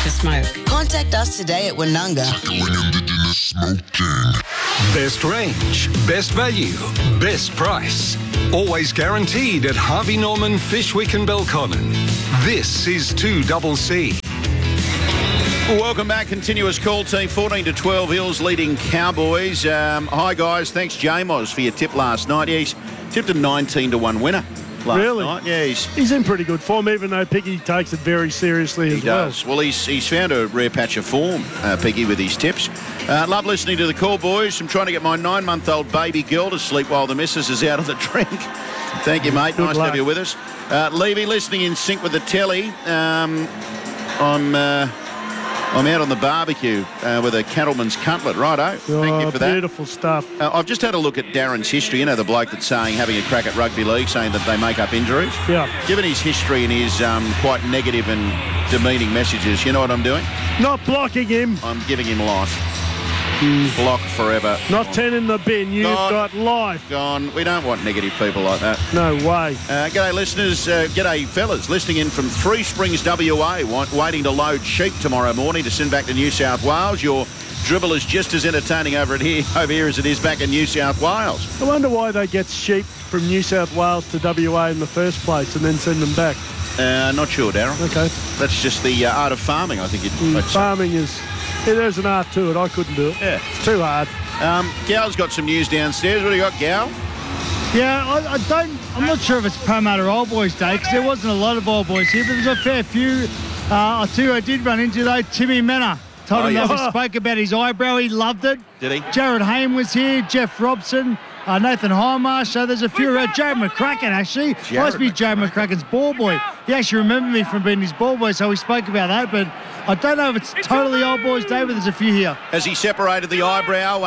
to smoke. Contact us today at Woonunga. Best range, best value, best price. Always guaranteed at Harvey Norman, Fishwick and Belconnen. This is 2CC. Welcome back. Continuous call team. 14-12 Hills leading Cowboys. Hi, guys. Thanks, Jamos, for your tip last night. Yeah, he's tipped a 19-1 winner last night. Yeah, he's in pretty good form, even though Piggy takes it very seriously as well. He does. Well, he's found a rare patch of form, Piggy, with his tips. Love listening to the call, boys. I'm trying to get my 9-month-old baby girl to sleep while the missus is out of the drink. Thank you, mate. Nice to have you with us. Levy, listening in sync with the telly. I'm out on the barbecue with a cattleman's cutlet. Righto. Thank you for that. Beautiful stuff. I've just had a look at Darren's history. You know, the bloke that's having a crack at rugby league, saying that they make up injuries. Yeah. Given his history and his quite negative and demeaning messages, you know what I'm doing? Not blocking him. I'm giving him life. Block forever. Not 10 in the bin. You've got life. Gone. We don't want negative people like that. No way. G'day, listeners. G'day, fellas. Listening in from Three Springs, WA. Waiting to load sheep tomorrow morning to send back to New South Wales. Your dribble is just as entertaining over here as it is back in New South Wales. I wonder why they get sheep from New South Wales to WA in the first place and then send them back. Not sure, Darren. Okay. That's just the art of farming, I think. Farming is... Yeah, there's an art to it. I couldn't do it. Yeah. It's too hard. Gal's got some news downstairs. What do you got, Gal? Yeah, I'm not sure if it's Parramatta Old Boys Day because there wasn't a lot of Old Boys here, but there's a fair few. I'll tell you who I did run into, though, Timmy Manor. Told him that we spoke about his eyebrow. He loved it. Did he? Jared Hayne was here, Jeff Robson, Nathan Highmarsh. So there's a few. Jared McCracken, actually. Must be Jared McCracken's ball boy. He actually remembered me from being his ball boy, so we spoke about that. But I don't know if it's totally Old Boys Day, but there's a few here. Has he separated the eyebrow?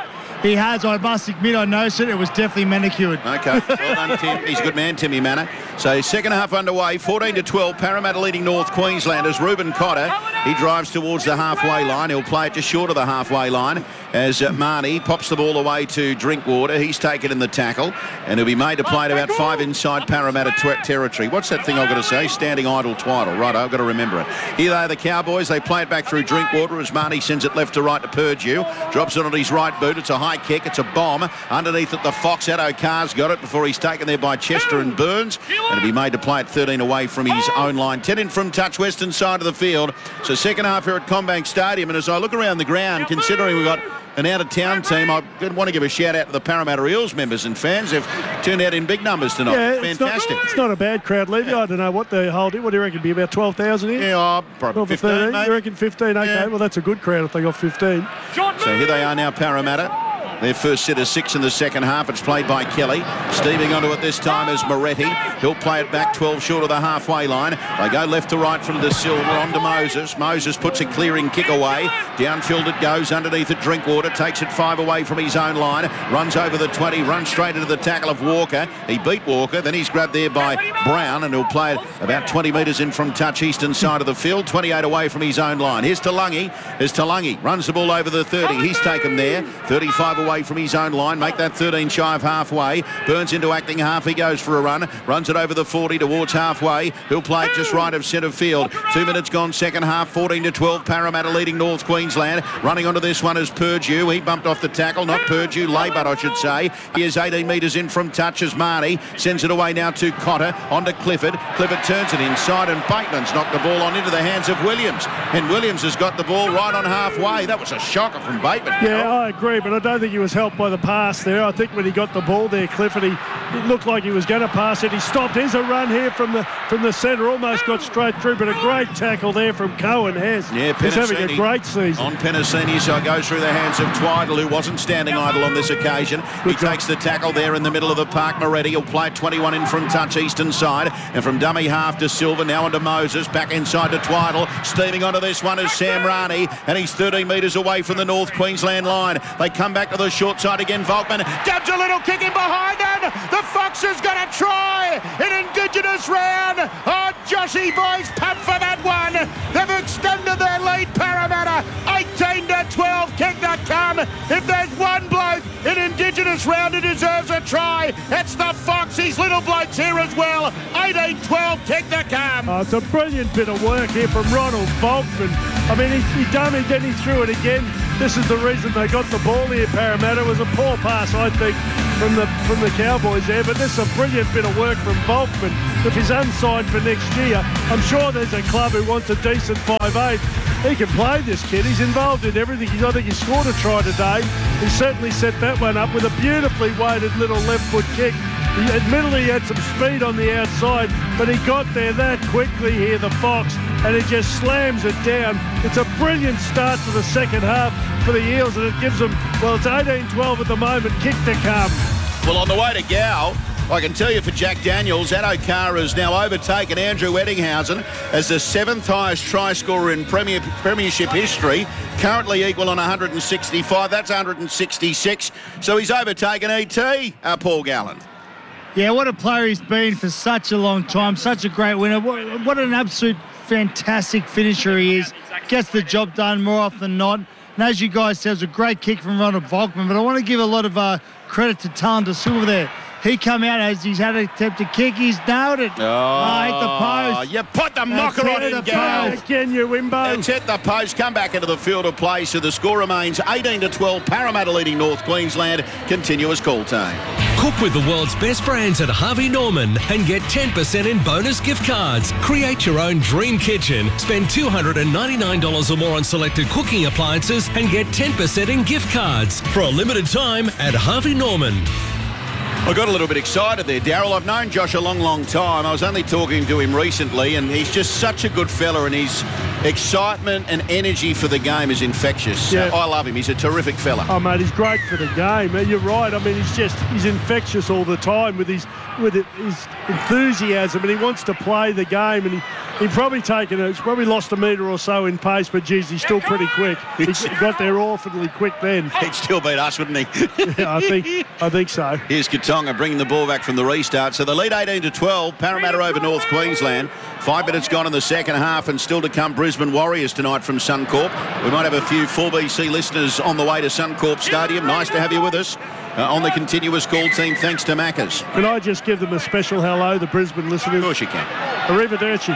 He has. I must admit, I noticed it. It was definitely manicured. Okay. Well done, Tim. He's a good man, Timmy Manor. So second half underway, 14-12. Parramatta leading North Queensland as Ruben Cotter. He drives towards the halfway line. He'll play it just short of the halfway line as Marnie pops the ball away to Drinkwater. He's taken in the tackle and he'll be made to play at about 5 inside Parramatta territory. What's that thing I've got to say? Standing idle twiddle. Right, I've got to remember it. Here they are, the Cowboys. They play it back through Drinkwater as Marnie sends it left to right to Purdue. Drops it on his right boot. It's a high kick. It's a bomb. Underneath it, the Fox. Addo Carr's got it before he's taken there by Chester and Burns. And it'll be made to play at 13 away from his own line. 10 in from touch, western side of the field. So second half here at CommBank Stadium. And as I look around the ground, considering we've got an out-of-town team, I want to give a shout-out to the Parramatta Eels members and fans. They've turned out in big numbers tonight. Yeah, fantastic. It's not a bad crowd, Levy. I don't know what they hold. What do you reckon? Be about 12,000 here? Yeah, probably 15, mate. You reckon 15? Okay, Yeah. well, that's a good crowd if they got 15. So here they are now, Parramatta. Their first set of 6 in the second half. It's played by Kelly. Steaming onto it this time is Moretti. He'll play it back 12 short of the halfway line. They go left to right from De Silva on to Moses. Moses puts a clearing kick away. Downfield it goes underneath at Drinkwater. Takes it 5 away from his own line. Runs over the 20. Runs straight into the tackle of Walker. He beat Walker. Then he's grabbed there by Brown and he'll play it about 20 metres in from touch eastern side of the field. 28 away from his own line. Here's Talangi. Runs the ball over the 30. He's taken there. 35 away from his own line. Make that 13 shy of halfway. Burns into acting half. He goes for a run. Runs it over the 40 towards halfway. He'll play it just right of centre field. 2 minutes gone second half. 14-12. Parramatta leading North Queensland. Running onto this one is Purdue. He bumped off the tackle. Not Purdue. Laybutt, I should say. He is 18 metres in from touch as Marnie sends it away now to Cotter. On to Clifford. Clifford turns it inside and Bateman's knocked the ball on into the hands of Williams. And Williams has got the ball right on halfway. That was a shocker from Bateman. Yeah, I agree, but I don't think he was helped by the pass there. I think when he got the ball there, Clifford, it looked like he was going to pass it. He stopped. There's a run here from the centre. Almost got straight through, but a great tackle there from Cohen Hez. Yeah, he's having a great season. On Penasini, so it goes through the hands of Twiddle, who wasn't standing idle on this occasion. He takes the tackle there in the middle of the park. Moretti will play it 21 in from touch eastern side. And from dummy half to Silva, now onto Moses. Back inside to Twiddle. Steaming onto this one is Sam Rani. And he's 13 metres away from the North Queensland line. They come back to the short side again. Volkman dabs a little kick in behind it. The Fox is going to try an Indigenous round. Oh, Joshy boys pump for that one. They've extended their lead, Parramatta. 18-12, kick to come. If there's one bloke in Indigenous round who deserves a try, it's the Fox. His little bloke's here as well. 18-12, kick the calm. Oh, it's a brilliant bit of work here from Ronald Volkman. I mean, he done it, then he threw it again. This is the reason they got the ball here, Parramatta. It was a poor pass, I think, from the Cowboys there, but this is a brilliant bit of work from Volkman. If he's unsigned for next year, I'm sure there's a club who wants a decent 5'8". He can play, this kid. He's involved in everything. I think he scored a try today. He certainly set that one up with a beautifully weighted little left foot kick. He admittedly had some speed on the outside, but he got there that quickly here, the Fox, and he just slams it down. It's a brilliant start to the second half for the Eels, and it gives them, well, it's 18-12 at the moment, kick to come. Well, on the way to Gow, I can tell you for Jack Daniels, Addo-Carr has now overtaken Andrew Eddinghausen as the 7th highest try scorer in premiership history, currently equal on 165. That's 166. So he's overtaken E.T., Paul Gallen. Yeah, what a player he's been for such a long time, such a great winner. What an absolute fantastic finisher he is. Gets the job done more often than not. And as you guys said, it was a great kick from Ronald Volkman, but I want to give a lot of credit to Talon Da Silva there. He come out as he's had an attempt to kick. He's nailed it. Hit the post. You put the knocker on in, Gal. Again, you Wimbo. It's hit the post. Come back into the field of play. So the score remains 18-12. Parramatta leading North Queensland. Continuous call time. Cook with the world's best brands at Harvey Norman and get 10% in bonus gift cards. Create your own dream kitchen. Spend $299 or more on selected cooking appliances and get 10% in gift cards for a limited time at Harvey Norman. I got a little bit excited there, Daryl. I've known Josh a long time. I was only talking to him recently, and he's just such a good fella, and his excitement and energy for the game is infectious. Yeah. I love him. He's a terrific fella. Oh, mate, he's great for the game. You're right. I mean, he's infectious all the time with his enthusiasm, and he wants to play the game, and he's probably lost a metre or so in pace, but geez, he's still pretty quick. He got there awfully quick then. He'd still beat us, wouldn't he? Yeah, I think so. Here's Katonga bringing the ball back from the restart. So the lead 18-12. Parramatta over North Queensland. 5 minutes gone in the second half, and still to come Brisbane Warriors tonight from Suncorp. We might have a few 4BC listeners on the way to Suncorp Stadium. Nice to have you with us on the continuous call team, thanks to Macca's. Can I just give them a special hello, the Brisbane listeners? Of course you can. Arrivederci.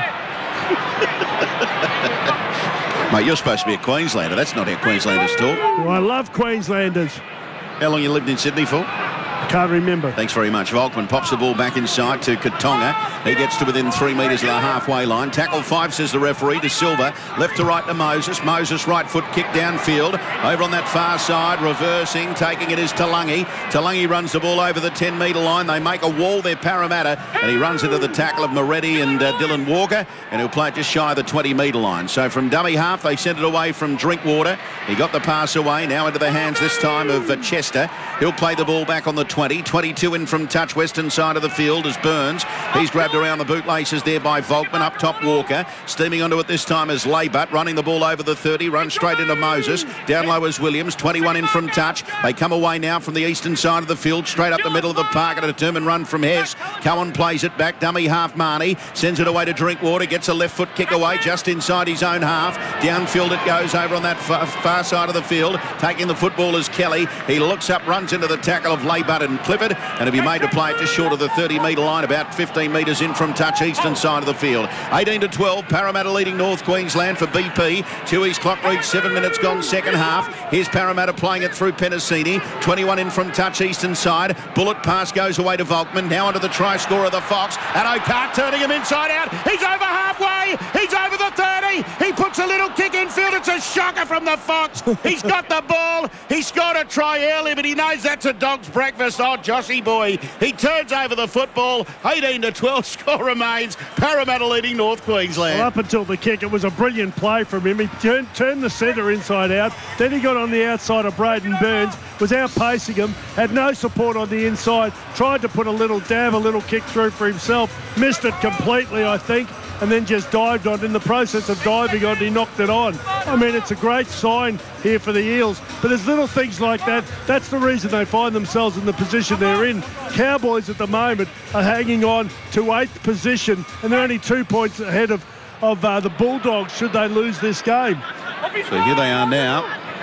Mate, you're supposed to be a Queenslander. That's not how Queenslanders talk. Well, I love Queenslanders. How long you lived in Sydney for? Can't remember. Thanks very much. Volkman pops the ball back inside to Katonga. He gets to within 3 metres of the halfway line. Tackle 5, says the referee, to Silva. Left to right to Moses. Moses, right foot kick downfield. Over on that far side, reversing. Taking it is Talangi. Talangi runs the ball over the 10-metre line. They make a wall there, Parramatta. And he runs into the tackle of Moretti and Dylan Walker. And he'll play it just shy of the 20-metre line. So from dummy half, they sent it away from Drinkwater. He got the pass away. Now into the hands this time of Chester. He'll play the ball back on the 20. 22 in from touch, western side of the field as Burns. He's grabbed around the bootlaces there by Volkman. Up top, Walker. Steaming onto it this time as Laybutt. Running the ball over the 30. Runs straight into Moses. Down low as Williams. 21 in from touch. They come away now from the eastern side of the field. Straight up the middle of the park. And a determined run from Hess. Cowan plays it back. Dummy half Marnie. Sends it away to Drinkwater. Gets a left foot kick away just inside his own half. Downfield it goes over on that far side of the field. Taking the football is Kelly. He looks up, runs into the tackle of Laybutt and Clifford, and he'll be made to play it just short of the 30-metre line, about 15 metres in from touch, eastern side of the field. 18-12, Parramatta leading North Queensland for BP. Tui's clock reads 7 minutes gone second half. Here's Parramatta playing it through Penasini. 21 in from touch, eastern side. Bullet pass goes away to Volkman. Now onto the try scorer, the Fox. Addo-Carr turning him inside out. He's over halfway. He's over the 30. He puts a little kick infield. It's a shocker from the Fox. He's got the ball. He scored a try early, but he knows that's a dog's breakfast. Oh, Joshy boy. He turns over the football. 18-12 score remains. Parramatta leading North Queensland. Well, up until the kick, it was a brilliant play from him. He turned the centre inside out. Then he got on the outside of Braden Burns, was outpacing him, had no support on the inside, tried to put a little kick through for himself, missed it completely, I think, and then just dived on. In the process of diving on, he knocked it on. I mean, it's a great sign here for the Eels, but there's little things like that. That's the reason they find themselves in the position they're in. Cowboys at the moment are hanging on to 8th position, and they're only 2 points ahead of the Bulldogs should they lose this game. So here they are now.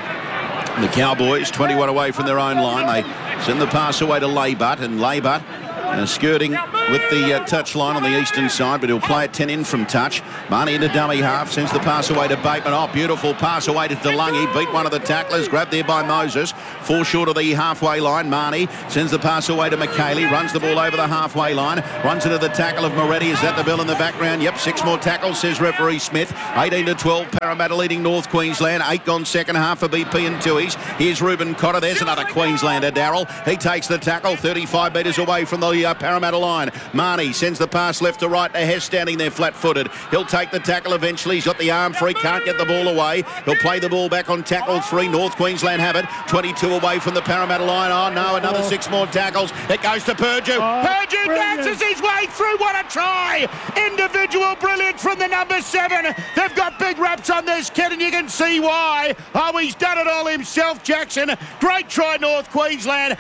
The Cowboys 21 away from their own line. They send the pass away to Laybutt, and Laybutt skirting with the touch line on the eastern side, but he'll play it 10 in from touch. Marnie into dummy half, sends the pass away to Bateman. Oh, beautiful pass away to DeLungy. Beat one of the tacklers, grabbed there by Moses. 4 short of the halfway line. Marnie sends the pass away to McKaylee, runs the ball over the halfway line, runs into the tackle of Moretti. Is that the bell in the background? Yep, 6 more tackles, says referee Smith. 18-12, Parramatta leading North Queensland. 8 gone second half for BP and Tuies. Here's Ruben Cotter. There's another Queenslander, Darryl. He takes the tackle 35 metres away from the Parramatta line. Marnie sends the pass left to right to Hess, standing there flat-footed. He'll take the tackle eventually. He's got the arm free, can't get the ball away. He'll play the ball back on tackle 3. North Queensland have it. 22 away from the Parramatta line. Oh, no, another 6 more tackles. It goes to Purdue. Purdue dances his way through. What a try! Individual brilliance from the number 7. They've got big raps on this kid, and you can see why. Oh, he's done it all himself, Jackson. Great try, North Queensland.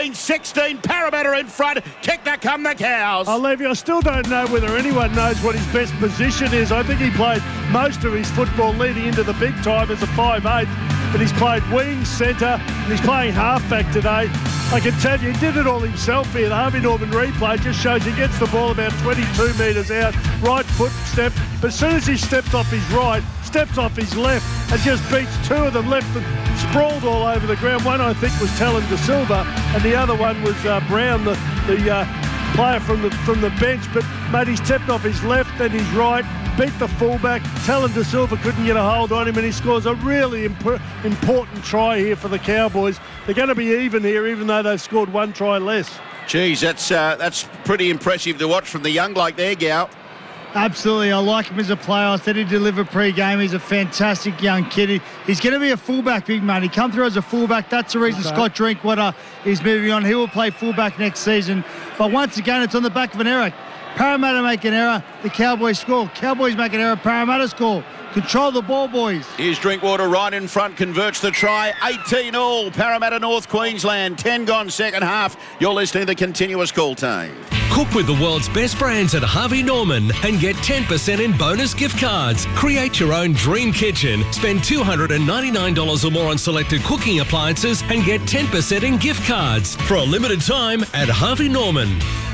18-16, Parramatta in front. Kick the come the cows. I'll leave you. I still don't know whether anyone knows what his best position is. I think he played most of his football leading into the big time as a 5'8", but he's played wing, centre, and he's playing halfback today. I can tell you, he did it all himself here. The Harvey Norman replay just shows he gets the ball about 22 metres out, right foot step, but as soon as he stepped off his right, steps off his left and just beats 2 of them, left them sprawled all over the ground. One, I think, was Talon De Silva, and the other one was Brown, the player from the bench. But, mate, he stepped off his left and his right, beat the fullback. Talon De Silva couldn't get a hold on him, and he scores a really important try here for the Cowboys. They're going to be even here, even though they've scored 1 try less. Geez, that's pretty impressive to watch from the young bloke there, Gow. Absolutely, I like him as a player. I said he delivered pre-game. He's a fantastic young kid. He's going to be a fullback, big man. He come through as a fullback. That's the reason Scott Drinkwater is moving on. He will play fullback next season. But once again, it's on the back of an error. Parramatta make an error, the Cowboys score. Cowboys make an error, Parramatta score. Control the ball, boys. Here's Drinkwater right in front, converts the try. 18-all, Parramatta, North Queensland. 10 gone second half. You're listening to the continuous call time. Cook with the world's best brands at Harvey Norman and get 10% in bonus gift cards. Create your own dream kitchen. Spend $299 or more on selected cooking appliances and get 10% in gift cards for a limited time at Harvey Norman.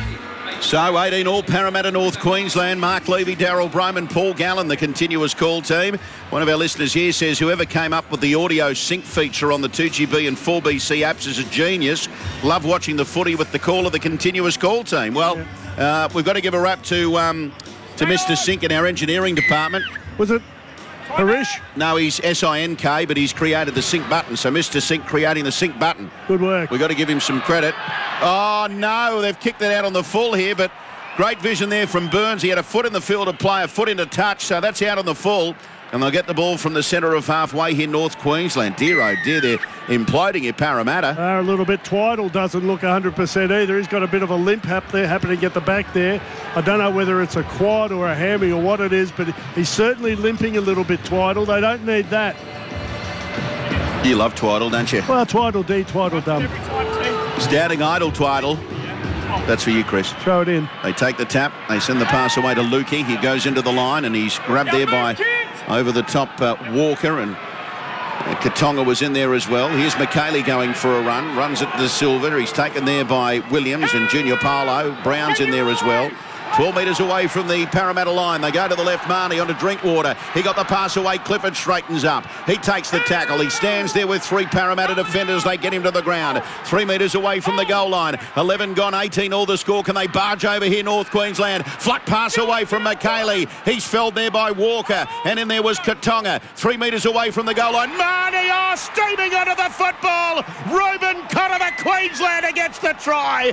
So 18-all, Parramatta, North Queensland. Mark Levy, Darryl Broman, Paul Gallen, the continuous call team. One of our listeners here says whoever came up with the audio sync feature on the 2GB and 4BC apps is a genius. Love watching the footy with the call of the continuous call team. Well, we've got to give a rap to Mr. Sync in our engineering department. Was it Harish? No, he's S-I-N-K, but he's created the sync button. So Mr. Sync creating the sync button. Good work. We've got to give him some credit. Oh, no, they've kicked it out on the full here, but great vision there from Burns. He had a foot in the field of play, a foot into touch, so that's out on the full. And they'll get the ball from the centre of halfway here, North Queensland. Dear, oh dear, they're imploding here, Parramatta. A little bit. Twiddle doesn't look 100% either. He's got a bit of a limp happening at the back there. I don't know whether it's a quad or a hammy or what it is, but he's certainly limping a little bit, Twiddle. They don't need that. You love Twiddle, don't you? Well, Twiddle D, Twiddle dumb. Standing idle, Twiddle. That's for you, Chris. Throw it in. They take the tap. They send the pass away to Lukey. He goes into the line, and he's grabbed there by over the top Walker, and Katonga was in there as well. Here's McKaylee going for a run. Runs it to Silver. He's taken there by Williams and Junior Paulo. Brown's in there as well. 12 metres away from the Parramatta line. They go to the left, Marnie onto Drinkwater. He got the pass away. Clifford straightens up. He takes the tackle. He stands there with 3 Parramatta defenders. They get him to the ground. 3 metres away from the goal line. 11 gone, 18 all the score. Can they barge over here, North Queensland? Fluck pass away from McKaylee. He's felled there by Walker. And in there was Katonga. 3 metres away from the goal line. Marnie, steaming onto the football. Ruben Cotter, the Queenslander, gets the try.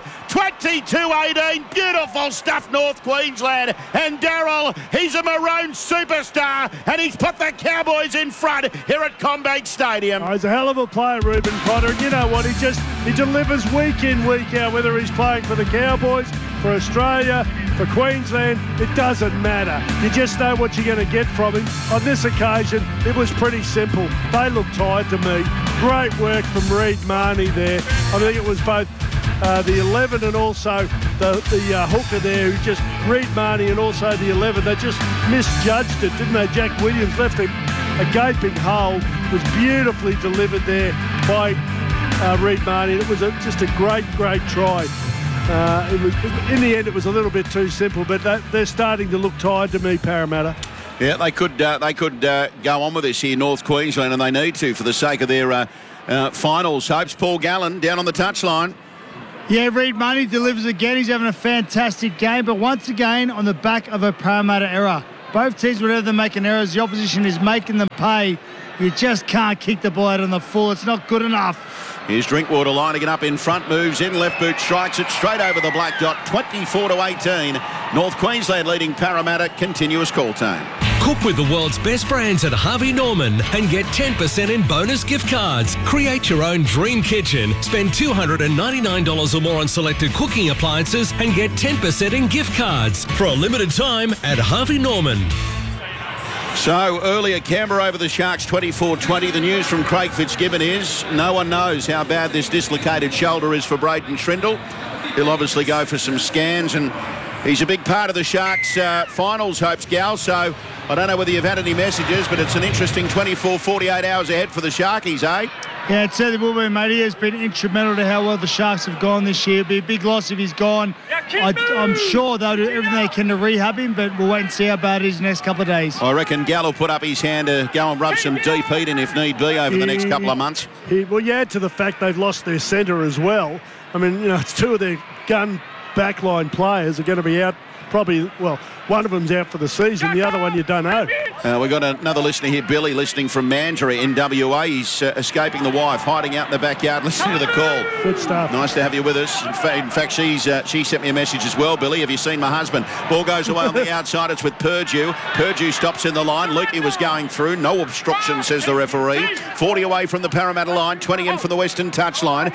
22-18. Beautiful stuff, North Queensland. And Darryl, he's a maroon superstar, and he's put the Cowboys in front here at CommBank Stadium. Oh, he's a hell of a player, Ruben Cotter. And you know what? He delivers week in, week out, whether he's playing for the Cowboys, for Australia, for Queensland. It doesn't matter. You just know what you're going to get from him. On this occasion, it was pretty simple. They look tired to me. Great work from Reed Marnie there. I think it was both the 11 and also the hooker there, who just Reed Marnie and also the 11. They just misjudged it, didn't they? Jack Williams left him a gaping hole. It was beautifully delivered there by Reed Marnie. It was just a great, great try. In the end, it was a little bit too simple, but they're starting to look tired to me, Parramatta. Yeah, they could go on with this here, North Queensland, and they need to for the sake of their finals hopes. Paul Gallen down on the touchline. Yeah, Reed Money delivers again. He's having a fantastic game, but once again on the back of a Parramatta error. Both teams, whenever they're making errors, the opposition is making them pay. You just can't kick the ball out on the full. It's not good enough. Here's Drinkwater lining it up in front, moves in, left boot strikes it straight over the black dot, 24-18. North Queensland leading Parramatta, continuous call time. Cook with the world's best brands at Harvey Norman and get 10% in bonus gift cards. Create your own dream kitchen. Spend $299 or more on selected cooking appliances and get 10% in gift cards for a limited time at Harvey Norman. So earlier, Canberra over the Sharks 24-20. The news from Craig Fitzgibbon is no one knows how bad this dislocated shoulder is for Braden Trindle. He'll obviously go for some scans, and he's a big part of the Sharks' finals hopes, Gal. So I don't know whether you've had any messages, but it's an interesting 48 hours ahead for the Sharkies, eh? Yeah, it certainly will be, mate. He has been instrumental to how well the Sharks have gone this year. It'll be a big loss if he's gone. I'm sure they'll do everything they can to rehab him, but we'll wait and see how bad it is in the next couple of days. I reckon Gal will put up his hand to go and rub some deep heat in if need be over the next couple of months. Well, you add to the fact they've lost their centre as well. I mean, it's two of their gun backline players are going to be out probably, well, one of them's out for the season, the other one you don't know. We've got another listener here, Billy, listening from Mandurah in WA. He's escaping the wife, hiding out in the backyard, listening to the call. Good stuff. Nice to have you with us. In fact, she sent me a message as well, Billy. Have you seen my husband? Ball goes away on the outside. It's with Purdue. Purdue stops in the line. Lukey was going through. No obstruction, says the referee. 40 away from the Parramatta line. 20 in from the Western touchline.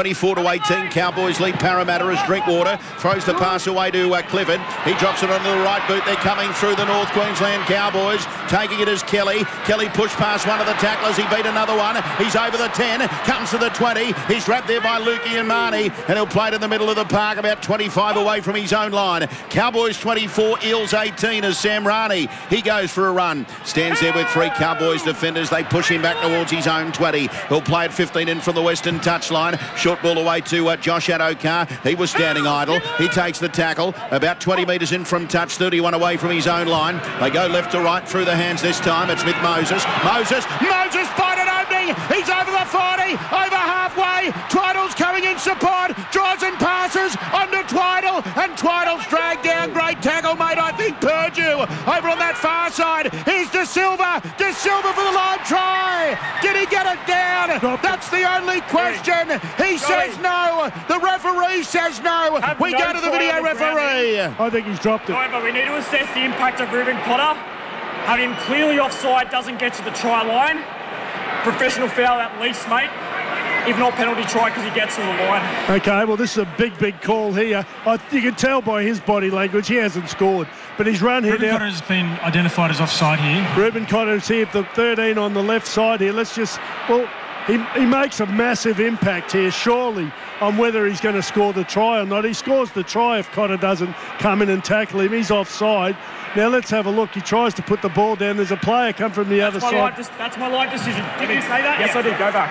24-18. Cowboys lead Parramatta as Drinkwater throws the pass away to Clifford. He drops it onto the right boot. They're coming through the North Queensland Cowboys. Taking it as Kelly. Kelly pushed past one of the tacklers. He beat another one. He's over the 10. Comes to the 20. He's wrapped there by Lukey and Marnie. And he'll play it in the middle of the park, about 25 away from his own line. Cowboys 24, Eels 18 as Sam Rani. He goes for a run. Stands there with three Cowboys defenders. They push him back towards his own 20. He'll play it 15 in from the Western touchline. Short ball away to Josh Adokar. He was standing idle. He takes the tackle. About 20 metres in from touch. 31 away from his own line. They go left to right through the hands this time. It's with Moses. Moses find an opening. He's over the 40, over halfway. Twiddle's coming in support. Draws and passes onto Twiddle, and Twiddle's dragged down. Great tackle made, I think, Purdue over on that far side. Here's De Silva. De Silva for the line try. Did he get it down? That's the only question. He says no. The referee says no. We go to the video referee. I think he's dropped it. However, we need to assess the impact of Reuben Cotter. Having him clearly offside, doesn't get to the try line. Professional foul at least, mate. If not penalty try because he gets to the line. Okay, well, this is a big call here. You can tell by his body language he hasn't scored. But he's run here Reuben now. Cotter has been identified as offside here. Reuben Cotter's here, the 13 on the left side here. He makes a massive impact here, surely, on whether he's going to score the try or not. He scores the try if Cotter doesn't come in and tackle him. He's offside. Now let's have a look. He tries to put the ball down. There's a player come from the other side. That's my live decision. Did you say that? Yes, I did. Go back.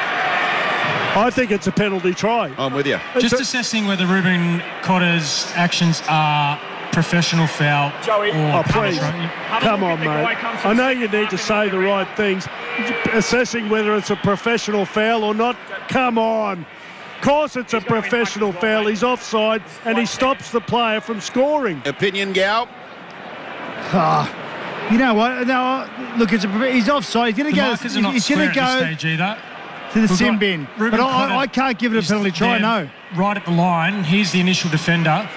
I think it's a penalty try. I'm with you. Just assessing whether Reuben Cotter's actions are professional foul Joey. Oh, please. Come on, mate. I know you need to say the right things. Assessing whether it's a professional foul or not. Come on. Of course it's a professional foul. He's offside and he stops the player from scoring. Opinion, Gal? You know what? No, look, he's offside. He's going to go. He's going to go to the sin bin. But I can't give it a penalty try. No. Right at the line. He's the initial defender.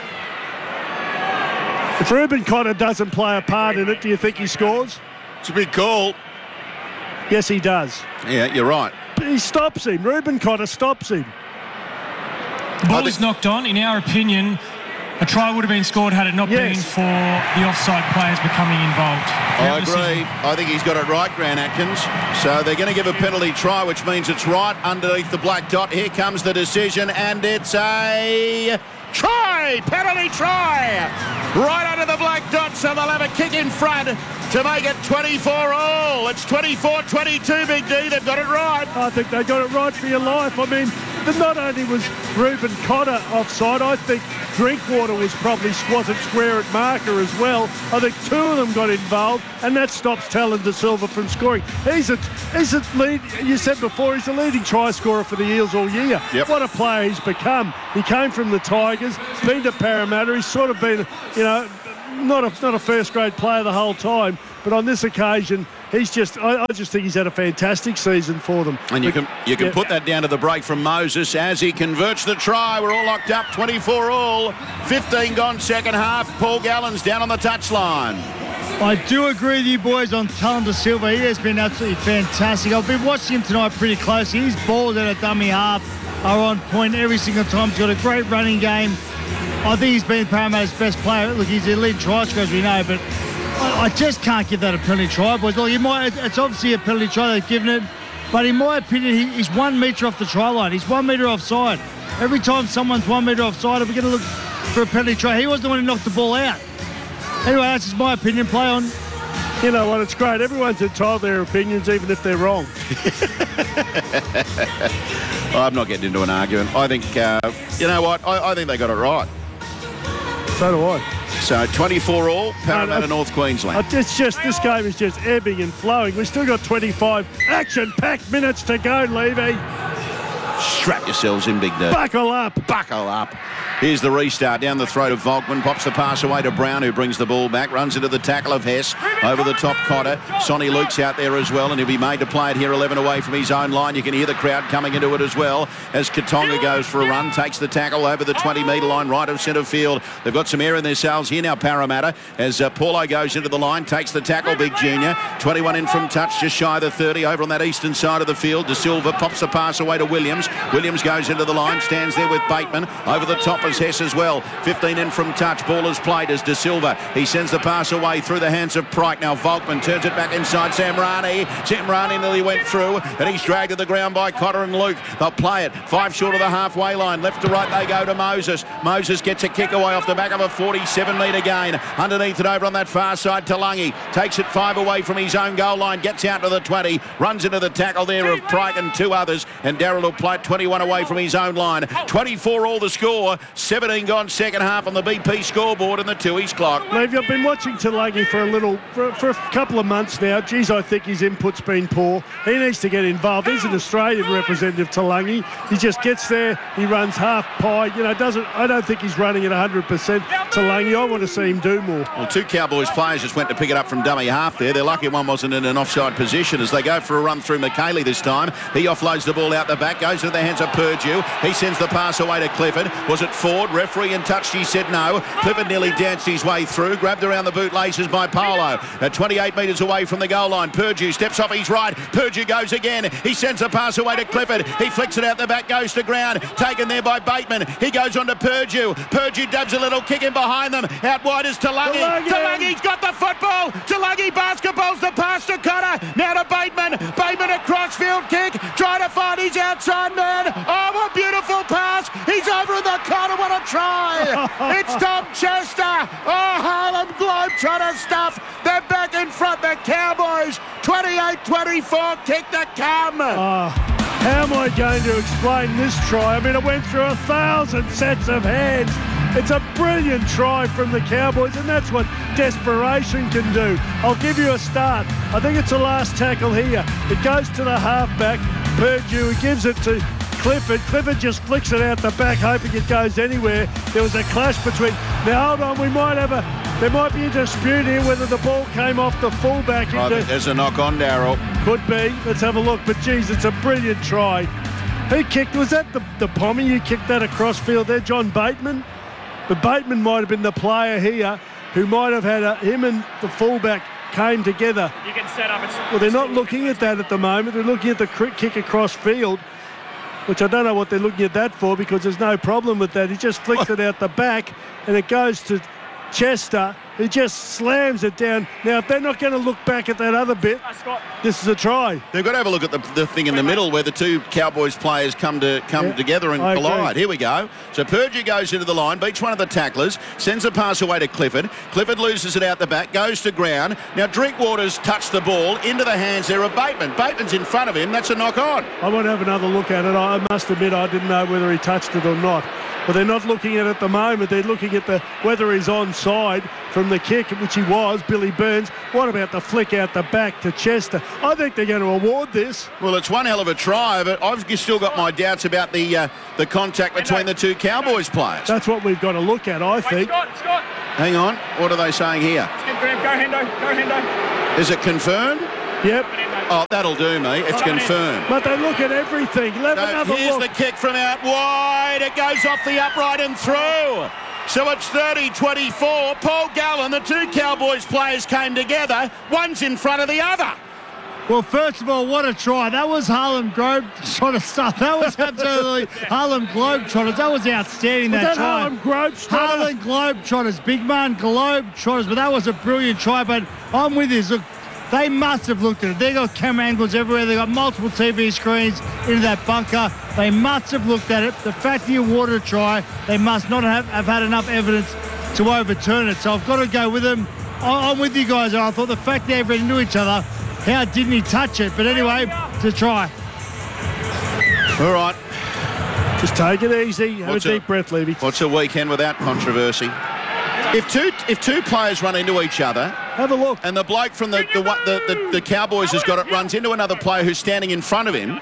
If Reuben Cotter doesn't play a part in it, do you think he scores? It's a big call. Yes, he does. Yeah, you're right. But he stops him. Reuben Cotter stops him. The ball is knocked on. In our opinion, a try would have been scored had it not been for the offside players becoming involved. I agree. I think he's got it right, Grant Atkins. So they're going to give a penalty try, which means it's right underneath the black dot. Here comes the decision, and it's a try! Penalty try! Right under the black dot, so they'll have a kick in front to make it 24-all. It's 24-22, Big D. They've got it right. I think they got it right for your life. I mean, not only was Reuben Cotter offside, I think Drinkwater wasn't square at marker as well. I think two of them got involved, and that stops Talon De Silva from scoring. He's a lead. You said before, he's the leading try scorer for the Eels all year. Yep. What a player he's become. He came from the Tigers, been to Parramatta. He's sort of been, not a first-grade player the whole time, but on this occasion, I just think he's had a fantastic season for them. And you can put that down to the break from Moses as he converts the try. We're all locked up, 24 all. 15 gone second half. Paul Gallen's down on the touchline. I do agree with you boys on Talon De Silva. He has been absolutely fantastic. I've been watching him tonight pretty closely. His balls at a dummy half are on point every single time. He's got a great running game. I think he's been Parramatta's best player. Look, he's the lead try scorer, as we know, but I just can't give that a penalty try, boys. Look, it's obviously a penalty try they've given it, but in my opinion, he's 1 metre off the try line. He's 1 metre offside. Every time someone's 1 metre offside, we're going to look for a penalty try. He was the one who knocked the ball out. Anyway, that's just my opinion. Play on. You know what? It's great. Everyone's entitled to their opinions, even if they're wrong. I'm not getting into an argument. I think, you know what? I think they got it right. So do I. So 24 all, Parramatta, North Queensland. It's just, this game is just ebbing and flowing. We've still got 25 action-packed minutes to go, Levy. Strap yourselves in, big nerd. Buckle up. Buckle up. Here's the restart down the throat of Volkman. Pops the pass away to Brown, who brings the ball back. Runs into the tackle of Hess. Over the top, Cotter. Sonny Luke's out there as well, and he'll be made to play it here 11 away from his own line. You can hear the crowd coming into it as well as Katonga goes for a run. Takes the tackle over the 20-metre line, right of centre field. They've got some air in themselves here now, Parramatta, as Paulo goes into the line. Takes the tackle, Big Junior. 21 in from touch, just shy of the 30. Over on that eastern side of the field, De Silva pops the pass away to Williams. Williams goes into the line, stands there with Bateman. Over the top is Hess as well. 15 in from touch. Ball is played as De Silva. He sends the pass away through the hands of Pryke. Now Volkman turns it back inside Samrani. Samrani nearly went through, and he's dragged to the ground by Cotter and Luke. They'll play it 5 short of the halfway line. Left to right they go to Moses. Moses gets a kick away off the back of a 47-metre gain. Underneath it over on that far side, Talangi takes it 5 away from his own goal line. Gets out to the 20. Runs into the tackle there of Pryke and 2 others. And Darrell will play it 21 away from his own line. 24 all the score. 17 gone second half on the BP scoreboard and the Tooheys clock. Levy, I've been watching Talangi for a couple of months now. Geez, I think his input's been poor. He needs to get involved. He's an Australian representative, Talangi. He just gets there, he runs half pie. I don't think he's running at 100%. Talangi, I want to see him do more. Well, 2 Cowboys players just went to pick it up from dummy half there. They're lucky one wasn't in an offside position as they go for a run through McKaylee this time. He offloads the ball out the back, goes into the hands of Purdue. He sends the pass away to Clifford. Was it Ford? Referee and touched. He said no. Clifford nearly danced his way through, grabbed around the bootlaces by Paulo. At 28 metres away from the goal line, Purdue steps off his right. Purdue goes again. He sends a pass away to Clifford. He flicks it out the back, goes to ground. Taken there by Bateman. He goes on to Purdue. Purdue dabs a little kick in behind them. Out wide is Talangi. Talangi's got the football. Talangi basketballs the pass to Cotter. Now to Bateman. Bateman a crossfield kick. Trying to find his outside man. Oh, what a beautiful pass. He's over in the corner. What a try. It's Tom Chester. Oh, Harlem Globetrotter stuff. They're back in front. The Cowboys. 28-24. Kick to come. How am I going to explain this try? I mean, it went through 1,000 sets of hands. It's a brilliant try from the Cowboys, and that's what desperation can do. I'll give you a start. I think it's the last tackle here. It goes to the halfback, Purdue. He gives it to Clifford. Clifford just flicks it out the back, hoping it goes anywhere. There was a clash between... Now, hold on, there might be a dispute here whether the ball came off the fullback. I think there's a knock on, Darrell. Could be. Let's have a look. But, geez, it's a brilliant try. Who kicked? Was that the Pommy who kicked that across field there? John Bateman? But Bateman might have been the player here who might have had him and the fullback came together. You can set up. Well, they're not looking at that at the moment. They're looking at the kick across field, which I don't know what they're looking at that for because there's no problem with that. He just flicks it out the back and it goes to Chester. He just slams it down. Now, if they're not going to look back at that other bit, this is a try. They've got to have a look at the thing in the middle where the two Cowboys players come together and collide. Here we go. So Purdue goes into the line, beats one of the tacklers, sends a pass away to Clifford. Clifford loses it out the back, goes to ground. Now Drinkwater's touched the ball into the hands there of Bateman. Bateman's in front of him. That's a knock on. I want to have another look at it. I must admit I didn't know whether he touched it or not. But they're not looking at it at the moment. They're looking at whether he's onside from the kick, which he was, Billy Burns. What about the flick out the back to Chester? I think they're going to award this. Well, it's one hell of a try, but I've still got my doubts about the contact between the two Cowboys players. That's what we've got to look at, I think. Scott. Hang on. What are they saying here? It's confirmed. Go Hendo. Is it confirmed? Yep. Oh, that'll do me. It's confirmed. But they look at everything. Here's the kick from out wide. It goes off the upright and through. So it's 30-24. Paul Gallen, the two Cowboys players came together. One's in front of the other. Well, first of all, what a try. That was Harlem Globetrotter stuff. That was absolutely Harlem Globetrotters. That was outstanding, that try. Harlem Globetrotters? Harlem Globetrotters. Big man Globetrotters. But that was a brilliant try. But I'm with you. Look, they must have looked at it. They got camera angles everywhere. They got multiple TV screens into that bunker. They must have looked at it. The fact that you awarded a try, they must not have had enough evidence to overturn it. So I've got to go with them. I'm with you guys. I thought the fact they ran into each other, how didn't he touch it? But anyway, it's a try. All right. Just take it easy. Have a deep breath, Levy. What's a weekend without controversy? If two players run into each other, have a look, and the bloke from the Cowboys has got it, runs into another player who's standing in front of him.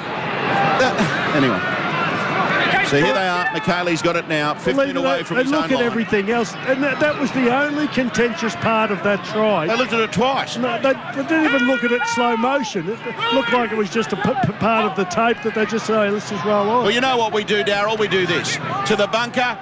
Anyway. So here they are. McHaley's got it now, 15 away from his own line. They look at everything else, and that was the only contentious part of that try. They looked at it twice. No, they didn't even look at it slow motion. It looked like it was just a part of the tape that they just say, let's just roll on. Well, you know what we do, Darryl? We do this. To the bunker.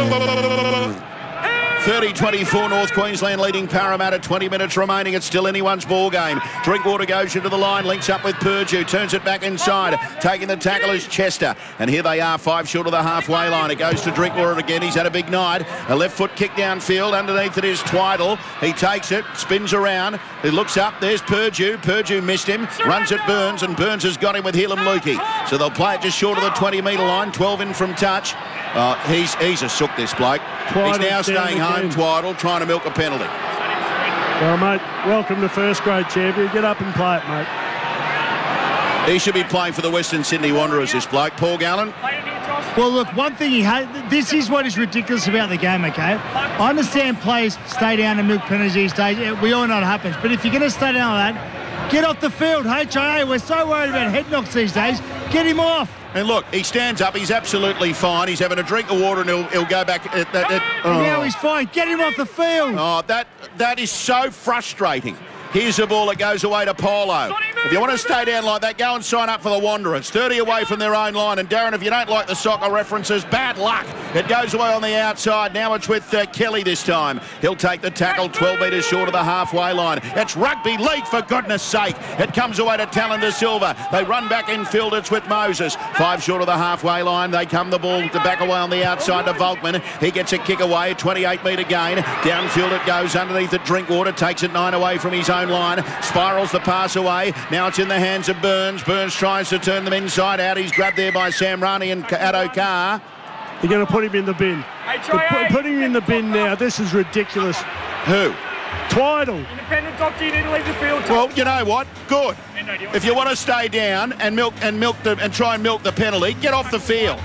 30-24 North Queensland leading Parramatta. 20 minutes remaining. It's still anyone's ball game. Drinkwater goes into the line, links up with Purdue, turns it back inside. Taking the tackle is Chester. And here they are, 5 short of the halfway line. It goes to Drinkwater again. He's had a big night. A left foot kick downfield. Underneath it is Twiddle. He takes it, spins around. He looks up. There's Purdue. Purdue missed him. Runs at Burns, and Burns has got him with Hilam Lukey. So they'll play it just short of the 20-metre line. 12 in from touch. He's a sook, this bloke. He's now staying home, Twiddle, trying to milk a penalty. Well, mate, welcome to first grade champion. Get up and play it, mate. He should be playing for the Western Sydney Wanderers, this bloke. Paul Gallen. Well, look, one thing this is what is ridiculous about the game, okay? I understand players stay down and milk penalties these days. We all know it happens. But if you're going to stay down like that, get off the field. HIA, we're so worried about head knocks these days. Get him off. And look, he stands up. He's absolutely fine. He's having a drink of water, and he'll go back. Now he's fine. Get him off the field. Oh, that is so frustrating. Here's the ball that goes away to Polo. If you want to stay down like that, go and sign up for the Wanderers. 30 away from their own line. And Darren, if you don't like the soccer references, bad luck. It goes away on the outside. Now it's with Kelly this time. He'll take the tackle 12 metres short of the halfway line. It's rugby league, for goodness sake. It comes away to Tallender Silva. They run back infield. It's with Moses. 5 short of the halfway line. They come the ball to back away on the outside to Volkman. He gets a kick away. 28-metre gain. Downfield it goes underneath the Drinkwater. Takes it 9 away from his own line. Spirals the pass away. Now it's in the hands of Burns. Burns tries to turn them inside out. He's grabbed there by Sam Rani and Addo Carr. You're going to put him in the bin. Putting him in the bin now. This is ridiculous. Who? Twiddle. Independent doctor, you need to leave the field. Well, you know what? Good. If you want to stay down and try and milk the penalty, get off the field.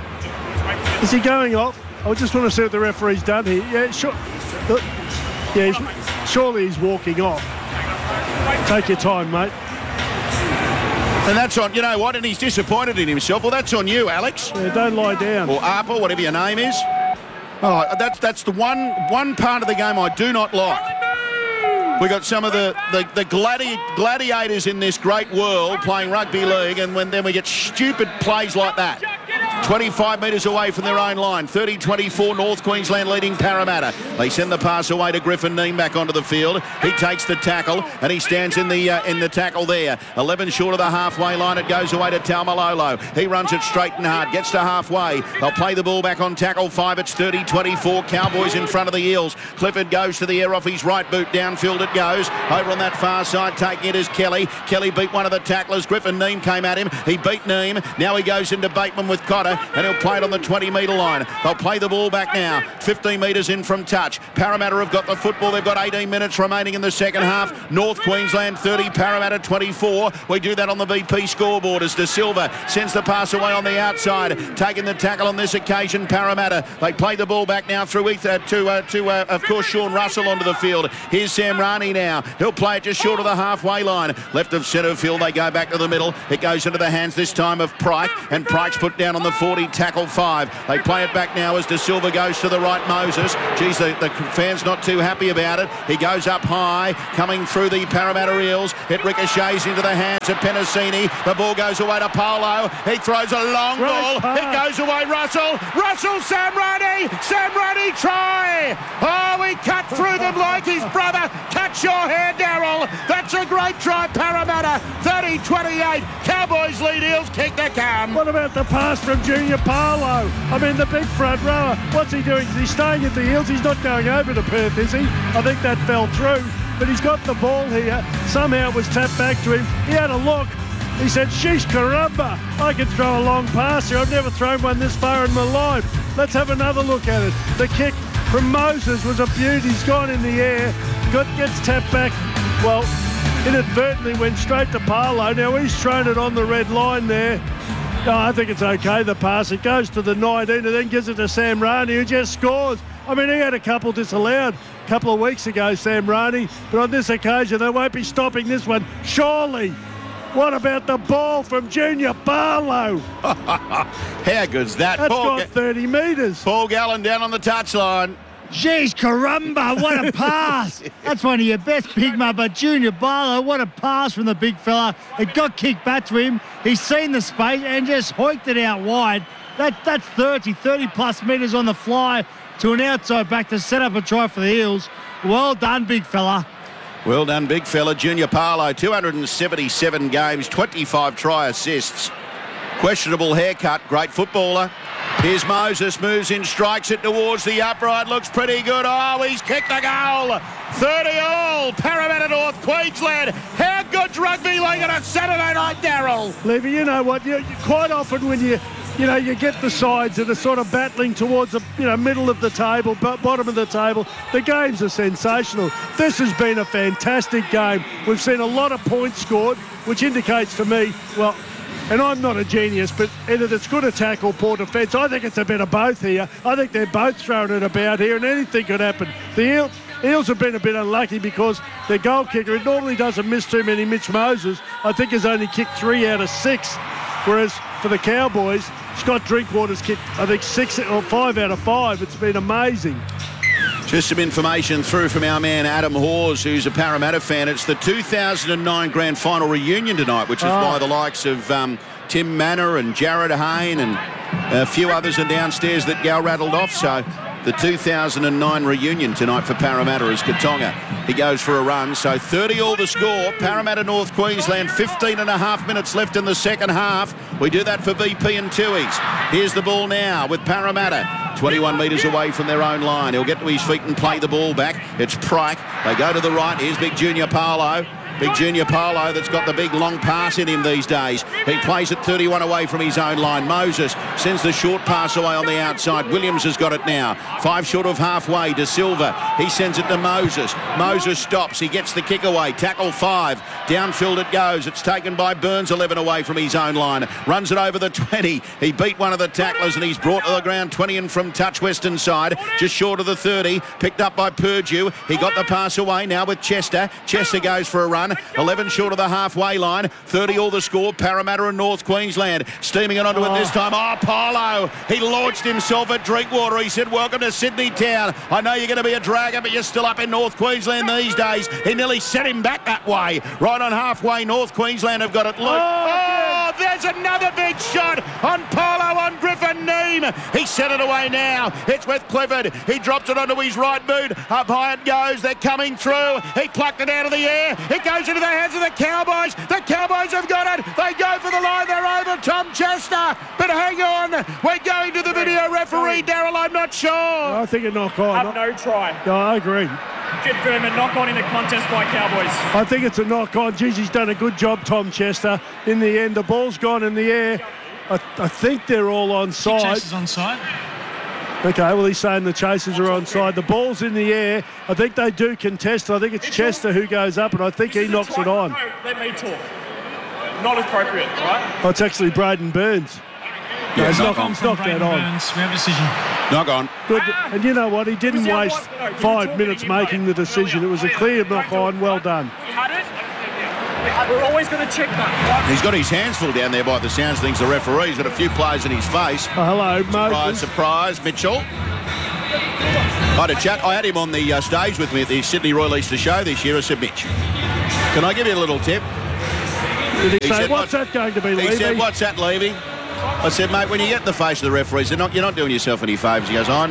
Is he going off? I just want to see what the referee's done here. Yeah, sure. Surely he's walking off. Take your time, mate. And that's on, you know what, and he's disappointed in himself. Well, that's on you, Alex. Yeah, don't lie down. Or Arpa, whatever your name is. Oh, that's the one part of the game I do not like. We got some of the gladiators in this great world playing rugby league, and then we get stupid plays like that. 25 metres away from their own line. 30-24, North Queensland leading Parramatta. They send the pass away to Griffin Neame back onto the field. He takes the tackle and he stands in the tackle there. 11 short of the halfway line. It goes away to Taumalolo. He runs it straight and hard. Gets to halfway. They'll play the ball back on tackle 5. It's 30-24. Cowboys in front of the Eels. Clifford goes to the air off his right boot. Downfield it goes. Over on that far side, taking it is Kelly. Kelly beat one of the tacklers. Griffin Neame came at him. He beat Neame. Now he goes into Bateman with Cotter, and he'll play it on the 20-metre line. They'll play the ball back now. 15 metres in from touch. Parramatta have got the football. They've got 18 minutes remaining in the second half. North Queensland 30, Parramatta 24. We do that on the VP scoreboard as De Silva sends the pass away on the outside. Taking the tackle on this occasion, Parramatta. They play the ball back now through of course, Sean Russell onto the field. Here's Sam Rani now. He'll play it just short of the halfway line. Left of centre field, they go back to the middle. It goes into the hands this time of Pryke, and Pryke's put down on the 40, tackle 5. They play it back now as De Silva goes to the right, Moses. Geez, the fans not too happy about it. He goes up high, coming through the Parramatta Eels. It ricochets into the hands of Penasini. The ball goes away to Polo. He throws a long ball. It goes away, Russell. Russell, Sam Rani. Sam Rani, try. Oh, he cut through them like his brother. Catch your hair, Darryl. That's a great try, Parramatta. 30-28. Cowboys lead, Eels kick the can. What about the pass from Junior Paulo? I mean, the big front rower. What's he doing? Is he staying at the Eels? He's not going over to Perth, is he? I think that fell through. But he's got the ball here. Somehow it was tapped back to him. He had a look. He said, sheesh, caramba, I can throw a long pass here. I've never thrown one this far in my life. Let's have another look at it. The kick from Moses was a beauty. He's gone in the air. Gets tapped back. Well, inadvertently went straight to Parlo. Now he's thrown it on the red line there. No, I think it's okay, the pass. It goes to the 19 and then gives it to Sam Rani, who just scores. I mean, he had a couple disallowed a couple of weeks ago, Sam Rani, but on this occasion they won't be stopping this one, surely. What about the ball from Junior Barlow? How good's that? That's got 30 metres. Paul Gallen down on the touchline. Jeez, caramba, what a pass. That's one of your best, Big Man, but Junior Barlow, what a pass from the big fella. It got kicked back to him. He's seen the space and just hoiked it out wide. That's 30 plus metres on the fly to an outside back to set up a try for the Eels. Well done, big fella. Well done, big fella. Junior Paulo, 277 games, 25 try assists. Questionable haircut, great footballer. Here's Moses, moves in, strikes it towards the upright, looks pretty good. Oh, he's kicked the goal. 30-all, Parramatta North Queensland. How good's rugby league on a Saturday night, Darryl? Levy, you know what? You quite often when you get the sides that are sort of battling towards the middle of the table, bottom of the table. The games are sensational. This has been a fantastic game. We've seen a lot of points scored, which indicates to me, well, and I'm not a genius, but either it's good attack or poor defence. I think it's a bit of both here. I think they're both throwing it about here, and anything could happen. The Eels have been a bit unlucky because their goal kicker, it normally doesn't miss too many. Mitch Moses, I think, has only kicked 3 out of 6, whereas for the Cowboys, Scott Drinkwater's kicked, I think, 6 or 5 out of 5. It's been amazing. Just some information through from our man Adam Hawes, who's a Parramatta fan. It's the 2009 Grand Final reunion tonight, which is why the likes of Tim Manor and Jared Hayne and a few others are downstairs that Gal rattled off. So the 2009 reunion tonight for Parramatta is Katonga. He goes for a run, so 30-all the score. Parramatta North Queensland, 15 and a half minutes left in the second half. We do that for VP and Tuies. Here's the ball now with Parramatta. 21 metres away from their own line. He'll get to his feet and play the ball back. It's Pryke. They go to the right. Here's Big Junior Paulo. Big Junior Paulo that's got the big long pass in him these days. He plays it 31 away from his own line. Moses sends the short pass away on the outside. Williams has got it now. 5 short of halfway. De Silva. He sends it to Moses. Moses stops. He gets the kick away. Tackle 5. Downfield it goes. It's taken by Burns, 11 away from his own line. Runs it over the 20. He beat one of the tacklers and he's brought to the ground 20 and from touch western side. Just short of the 30. Picked up by Purdue. He got the pass away now with Chester. Chester goes for a run. 11 short of the halfway line. 30-all the score. Parramatta and North Queensland. Steaming it onto it this time. Oh, Paulo. He launched himself at Drinkwater. He said, welcome to Sydney Town. I know you're going to be a dragon, but you're still up in North Queensland these days. He nearly set him back that way. Right on halfway, North Queensland have got it. Look. Oh, off. There's another big shot on Polo on Griffin Neame. He sent it away now. It's with Clifford. He drops it onto his right boot. Up high it goes. They're coming through. He plucked it out of the air. It goes into the hands of the Cowboys. The Cowboys have got it. They go for the line. They're over Tom Chester. But hang on. We're going to the video referee. Darryl, I'm not sure. I think a knock on. Have no try. Yeah, I agree. Confirm a knock on in the contest by Cowboys. I think it's a knock on. Geez, he's done a good job, Tom Chester. In the end, the ball's gone in the air. I think they're all onside. Chasers onside. Okay, well, he's saying the chasers are onside. The ball's in the air. I think they do contest. I think it's Chester who goes up, and I think he knocks it on. No, let me talk. Not appropriate, right? Oh, it's actually Braden Burns. Yeah, he's knock knocked that on. Burns. We have a decision. Knock on. Good. And you know what? He didn't waste 5 minutes making the decision. It was a clear knock on. Well done. We're always going to check that. He's got his hands full down there by the sounds of things. The referee's got a few players in his face. Oh, hello, Moses. Surprise, Mitchell. I had a chat. I had him on the stage with me at the Sydney Royal Easter Show this year. I said, Mitch, can I give you a little tip? Did he say, said, what's that going to be, Levy? He said, what's that, Levy? I said, mate, when you get in the face of the referees, you're not doing yourself any favours. He goes, I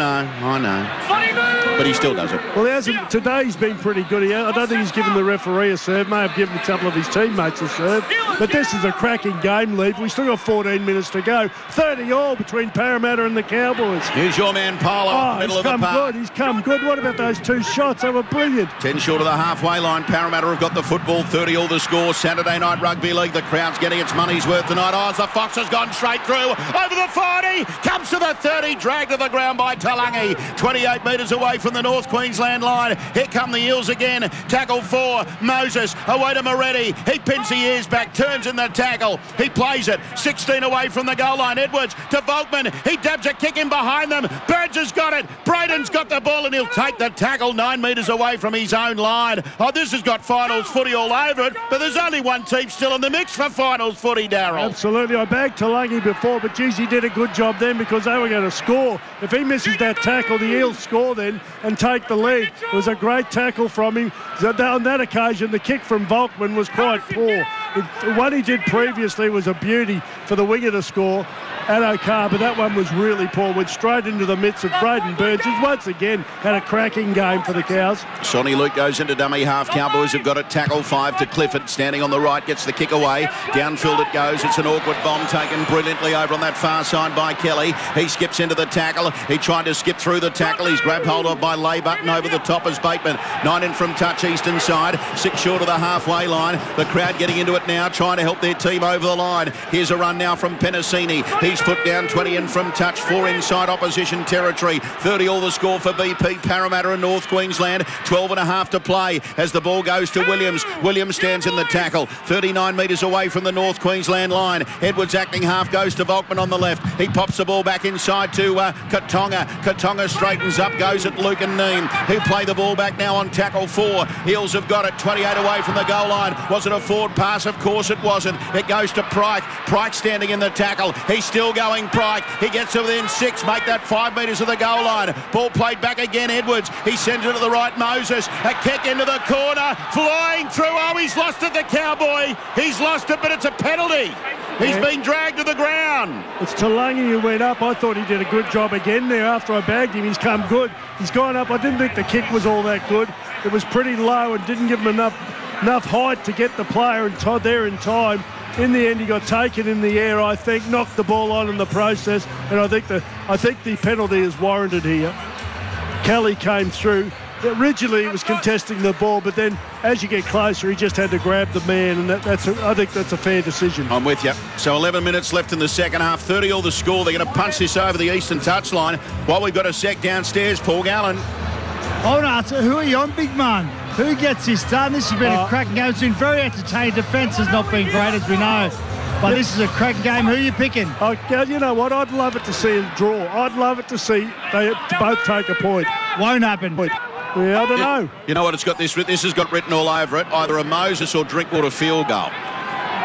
know. But he still does it. Well, he hasn't. Today's been pretty good. I don't think he's given the referee a serve. May have given a couple of his teammates a serve. But this is a cracking game, Leave. We've still got 14 minutes to go. 30-all between Parramatta and the Cowboys. Here's your man, Polo, middle of the park. He's come good. What about those two shots? They were brilliant. 10 short of the halfway line. Parramatta have got the football. 30-all the score. Saturday night rugby league. The crowd's getting its money's worth tonight. Oh, the Fox has gone straight through. Over the 40. Comes to the 30. Dragged to the ground by Talangi. 28 metres away from the North Queensland line. Here come the Eels again. Tackle 4. Moses away to Moretti. He pins the ears back. Turns in the tackle. He plays it. 16 away from the goal line. Edwards to Volkman. He dabs a kick in behind them. Burns has got it. Braden's got the ball and he'll take the tackle 9 metres away from his own line. Oh, this has got finals footy all over it, but there's only one team still in the mix for finals footy, Darryl. Absolutely. I bagged Talangi before, but geez, he did a good job then because they were going to score. If he misses that tackle, the Eels score then and take the lead. It was a great tackle from him. On that occasion, the kick from Volkman was quite poor. What he did previously was a beauty for the winger to score at O'Carr, but that one was really poor. Went straight into the midst of Braden Burns, who's once again had a cracking game for the Cows. Sonny Luke goes into dummy half. Cowboys have got it. Tackle 5 to Clifford, standing on the right, gets the kick away. Downfield it goes. It's an awkward bomb taken brilliantly over on that far side by Kelly. He skips into the tackle. He tried to skip through the tackle. He's grabbed hold of by Laybutton over the top as Bateman. 9 in from touch, eastern side. 6 short of the halfway line. The crowd getting into it now, trying to help their team over the line. Here's a run now from Penasini. He's put down 20 in from touch. 4 inside opposition territory. 30 all the score for BP, Parramatta and North Queensland. 12 and a half to play as the ball goes to Williams. Williams stands in the tackle. 39 metres away from the North Queensland line. Edwards acting half goes to Volkman on the left. He pops the ball back inside to Katonga. Katonga straightens up, goes at Luke and Neame. He'll play the ball back now on tackle 4. Eels have got it. 28 away from the goal line. Was it a forward pass? Of course it wasn't. It goes to Pryke. Pryke standing in the tackle. He's still going, Pryke. He gets to within 6. Make that 5 metres of the goal line. Ball played back again, Edwards. He sends it to the right, Moses. A kick into the corner. Flying through. Oh, he's lost it, the Cowboy. He's lost it, but it's a penalty. He's been dragged to the ground. It's Talangi who went up. I thought he did a good job again there after I bagged him. He's come good. He's gone up. I didn't think the kick was all that good. It was pretty low and didn't give him enough height to get the player there in time. In the end, he got taken in the air, I think, knocked the ball on in the process, and I think the penalty is warranted here. Kelly came through. Originally, he was contesting the ball, but then as you get closer, he just had to grab the man, and I think that's a fair decision. I'm with you. So 11 minutes left in the second half. 30 all the score. They're going to punch this over the eastern touchline while we've got a sec downstairs. Paul Gallen. Hold on, so who are you on, big man? Who gets this done? This has been a cracking game. It's been very entertaining. Defence has not been great, as we know. But this is a cracking game. Who are you picking? You know what? I'd love it to see a draw. I'd love it to see they both take a point. Won't happen. Yeah, I don't know. You know what? It's got this has got written all over it. Either a Moses or Drinkwater field goal.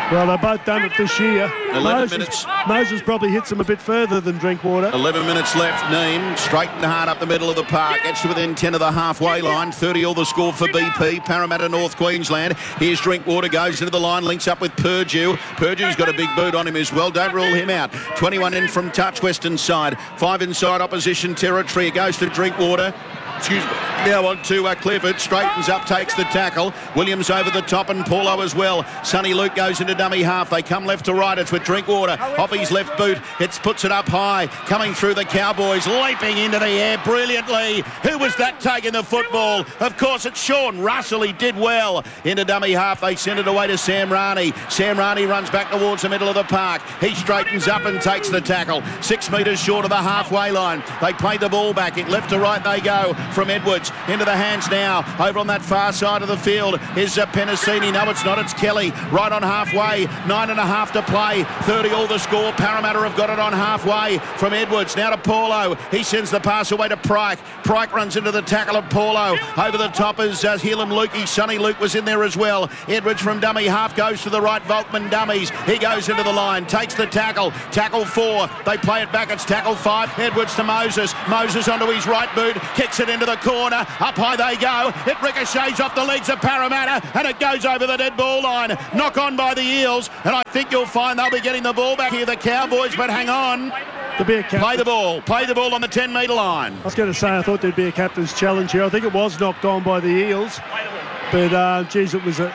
Well, they've both done it this year. 11 minutes. Moses probably hits them a bit further than Drinkwater. 11 minutes left. Neem straight and hard up the middle of the park. Gets to within 10 of the halfway line. 30 all the score for BP. Parramatta, North Queensland. Here's Drinkwater, goes into the line, links up with Purdue. Purdue's got a big boot on him as well. Don't rule him out. 21 in from touch, western side. 5 inside opposition territory. It goes to Drinkwater. Excuse me. Now on to Clifford. Straightens up, takes the tackle. Williams over the top and Paulo as well. Sonny Luke goes into dummy half. They come left to right. It's with Drinkwater. Off his left boot. It puts it up high. Coming through the Cowboys. Leaping into the air brilliantly. Who was that taking the football? Of course, it's Sean Russell. He did well. Into dummy half. They send it away to Sam Rani. Sam Rani runs back towards the middle of the park. He straightens up and takes the tackle. 6 metres short of the halfway line. They play the ball back. It left to right they go. From Edwards into the hands now. Over on that far side of the field is Penasini. No, it's not. It's Kelly. Right on halfway. 9.5 to play. 30 all the score. Parramatta have got it on halfway from Edwards. Now to Paulo. He sends the pass away to Pryke. Pryke runs into the tackle of Paulo. Over the top is Helam Lukey. Sonny Luke was in there as well. Edwards from dummy half goes to the right. Volkman dummies. He goes into the line. Takes the tackle. Tackle 4. They play it back. It's tackle 5. Edwards to Moses. Moses onto his right boot. Kicks it into the corner. Up high they go. It ricochets off the legs of Parramatta and it goes over the dead ball line. Knock on by the Eels, and I think you'll find they'll be getting the ball back here, the Cowboys, but hang on. Play the ball on the 10-metre line. I was going to say, I thought there'd be a captain's challenge here. I think it was knocked on by the Eels, but geez, it was a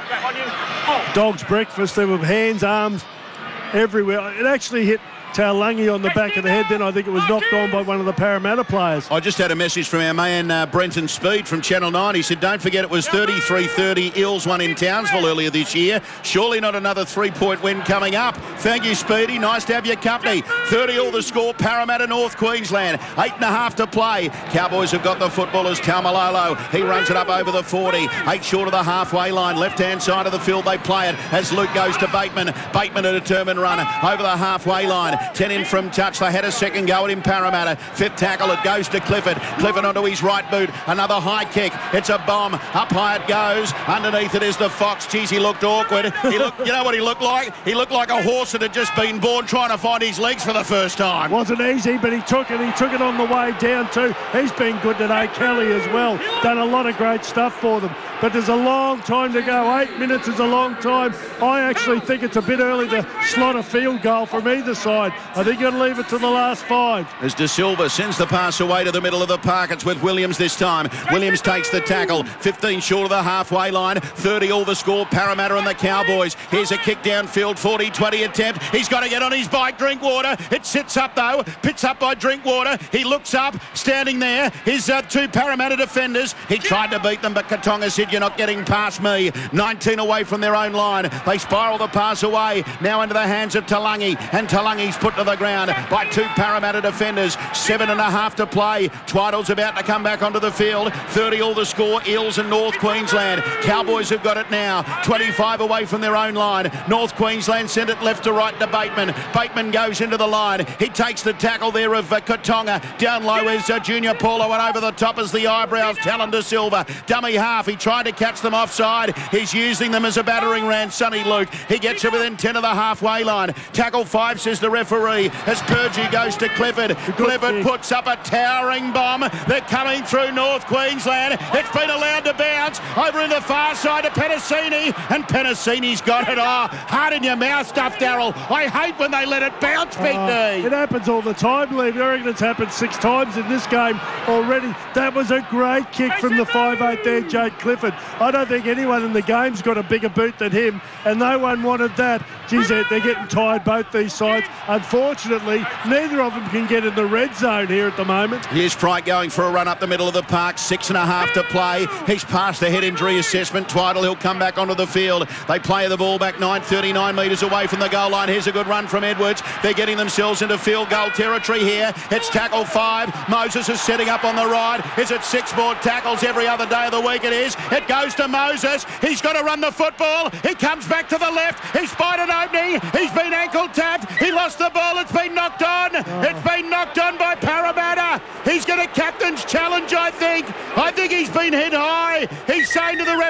dog's breakfast. There were hands, arms everywhere. It actually hit Taulagi on the back of the head. Then I think it was knocked on by one of the Parramatta players. I just had a message from our man Brenton Speed from Channel 9. He said, don't forget it was 33-30. Eels won in Townsville earlier this year. Surely not another 3-point win coming up. Thank you, Speedy. Nice to have your company. 30 all the score. Parramatta, North Queensland. 8.5 to play. Cowboys have got the footballers. Taumalolo. He runs it up over the 40. 8 short of the halfway line. Left-hand side of the field they play it as Luke goes to Bateman. Bateman a determined runner over the halfway line. 10 in from touch. They had a second go at him, Parramatta. 5th tackle. It goes to Clifford. Clifford onto his right boot. Another high kick. It's a bomb. Up high it goes. Underneath it is the Fox. Geez, he looked awkward. You know what he looked like? He looked like a horse that had just been born trying to find his legs for the first time. Wasn't easy, but he took it. He took it on the way down too. He's been good today. Kelly as well. Done a lot of great stuff for them. But there's a long time to go. 8 minutes is a long time. I actually think it's a bit early to slot a field goal from either side. I think you've got to leave it to the last 5. As De Silva sends the pass away to the middle of the park. It's with Williams this time. Williams takes the tackle. 15 short of the halfway line. 30 all the score. Parramatta and the Cowboys. Here's a kick downfield. 40-20 attempt. He's got to get on his bike. Drinkwater. It sits up though. Pits up by Drinkwater. He looks up. Standing there. His 2 Parramatta defenders. He tried to beat them, but Katonga said, you're not getting past me. 19 away from their own line. They spiral the pass away. Now into the hands of Taulagi. And Talangi's put to the ground by 2 Parramatta defenders. 7.5 to play. Twiddle's about to come back onto the field. 30 all the score. Eels and North Queensland. Cowboys have got it now. 25 away from their own line. North Queensland sent it left to right to Bateman. Bateman goes into the line. He takes the tackle there of Katonga. Down low is Junior Paulo, and over the top is the eyebrows. Talon De Silva. Dummy half. He tried to catch them offside. He's using them as a battering ram. Sonny Luke. He gets it within 10 of the halfway line. Tackle 5, says the referee, as Purgie goes to Clifford. Clifford puts up a towering bomb. They're coming through North Queensland. It's been allowed to bounce over in the far side to Penasini, and Penasini's got it. Hard in your mouth stuff, Darryl. I hate when they let it bounce, Big D. It happens all the time, Lee. I reckon it's happened 6 times in this game already. That was a great kick from the 5'8 there, Jade Clifford. I don't think anyone in the game's got a bigger boot than him, and no one wanted that. Geez, they're getting tired, both these sides. Unfortunately, neither of them can get in the red zone here at the moment. Here's Pryke going for a run up the middle of the park. 6.5 to play. He's passed the head injury assessment. Twiddle, he'll come back onto the field. They play the ball back 39 metres away from the goal line. Here's a good run from Edwards. They're getting themselves into field goal territory here. It's tackle 5. Moses is setting up on the right. Is it 6 more tackles every other day of the week? It is. It goes to Moses. He's got to run the football. He comes back to the left. He's spied an opening. He's been ankle tapped. He lost the ball. It's been knocked on. It's been knocked on by Parramatta. He's got a captain's challenge, I think. I think he's been hit high. He's saying to the referee,